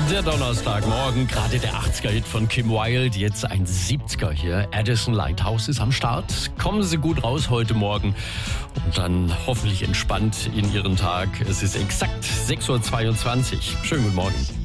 Der Donnerstagmorgen, gerade der 80er-Hit von Kim Wilde, jetzt ein 70er hier. Addison Lighthouse ist am Start. Kommen Sie gut raus heute Morgen und dann hoffentlich entspannt in Ihren Tag. Es ist exakt 6.22 Uhr. Schönen guten Morgen.